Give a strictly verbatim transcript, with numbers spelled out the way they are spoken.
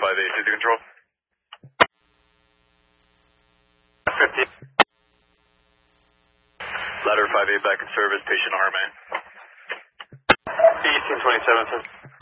five eight, Physical Control. fifty. Ladder five eight back in service, patient R M A. eighteen twenty-seven, sir.